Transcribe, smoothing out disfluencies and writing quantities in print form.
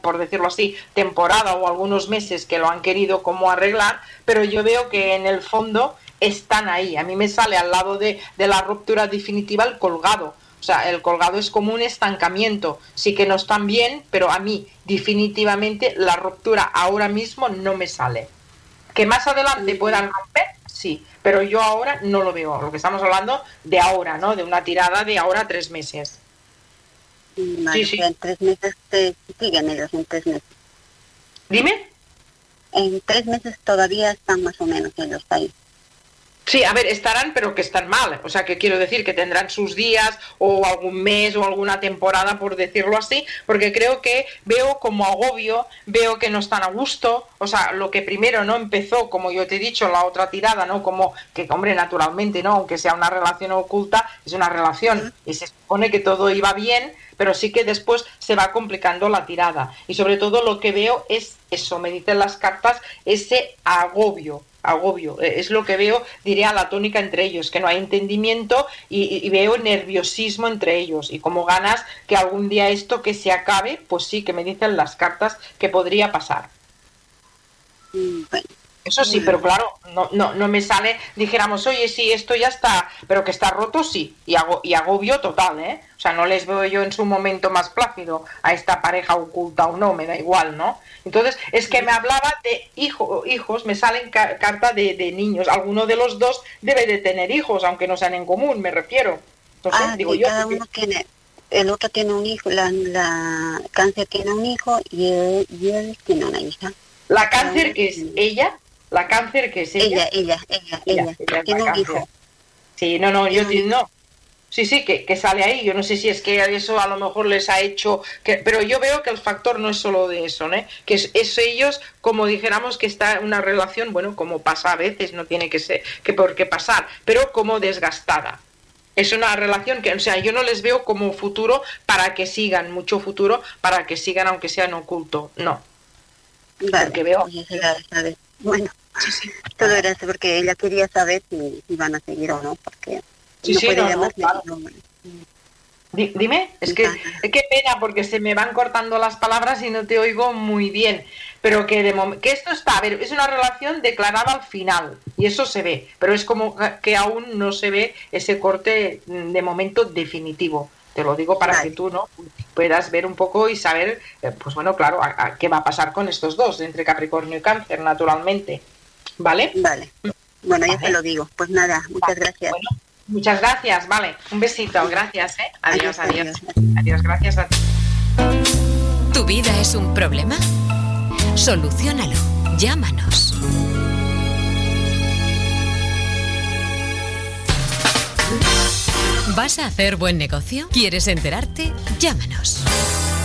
por decirlo así, temporada o algunos meses que lo han querido como arreglar, pero yo veo que en el fondo están ahí. A mí me sale al lado de la ruptura definitiva el colgado. O sea, el colgado es como un estancamiento. Sí que no están bien, pero a mí definitivamente la ruptura ahora mismo no me sale. Que más adelante puedan romper, sí, pero yo ahora no lo veo. Lo que estamos hablando de ahora, ¿no? De una tirada de ahora 3 meses. Vale, sí. En 3 meses siguen ellos, en 3 meses. ¿Dime? En 3 meses todavía están más o menos ellos ahí. Sí, a ver, estarán, pero que están mal. O sea, que quiero decir que tendrán sus días o algún mes o alguna temporada, por decirlo así, porque creo que veo como agobio, veo que no están a gusto. O sea, lo que primero no empezó, como yo te he dicho, la otra tirada, ¿no? Como que, hombre, naturalmente, ¿no? Aunque sea una relación oculta, es una relación y se supone que todo iba bien, pero sí que después se va complicando la tirada. Y sobre todo lo que veo es eso, me dicen las cartas, ese agobio, es lo que veo, diría la tónica entre ellos, que no hay entendimiento y veo nerviosismo entre ellos y como ganas que algún día esto que se acabe, pues sí, que me dicen las cartas que podría pasar. Eso sí, pero claro, no me sale, dijéramos, oye, sí, esto ya está, pero que está roto, sí, y agobio total, ¿eh? O sea, no les veo yo en su momento más plácido a esta pareja oculta o no, me da igual, ¿no? Entonces, es que me hablaba de hijos, me salen carta de niños, alguno de los dos debe de tener hijos, aunque no sean en común, me refiero. No sé, digo yo. Cada uno tiene, el otro tiene un hijo, la cáncer tiene un hijo y él tiene una hija. ¿La cáncer que es ella? ¿La cáncer que es ella? Ella tiene un hijo. Sí, no, yo no. Sí, que sale ahí. Yo no sé si es que eso a lo mejor les ha hecho... pero yo veo que el factor no es solo de eso, ¿no? Que es ellos, como dijéramos, que está una relación, bueno, como pasa a veces, no tiene que ser que por qué pasar, pero como desgastada. Es una relación que, o sea, yo no les veo como futuro para que sigan, mucho futuro para que sigan aunque sean oculto, no. Vale, porque veo... Bueno, todo era eso porque ella quería saber si van a seguir o no, porque... claro. Dime, es que qué pena porque se me van cortando las palabras y no te oigo muy bien, pero que que esto está, a ver, es una relación declarada al final y eso se ve, pero es como que aún no se ve ese corte de momento definitivo. Te lo digo para que tú no puedas ver un poco y saber, pues bueno, claro, a qué va a pasar con estos dos, entre Capricornio y Cáncer, naturalmente. ¿Vale? Vale. Bueno, ya te lo digo. Pues nada, muchas gracias. Bueno, muchas gracias, vale. Un besito, gracias, ¿eh? Adiós. Adiós, gracias a ti. ¿Tu vida es un problema? Soluciónalo. Llámanos. ¿Vas a hacer buen negocio? ¿Quieres enterarte? Llámanos.